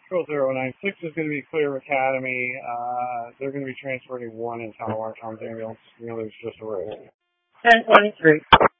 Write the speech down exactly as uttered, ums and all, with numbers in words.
Control zero nine six is going to be Clear Academy. Uh, they're going to be transferring one in Tower Tom's ambulance. The other's just a road. ten twenty-three.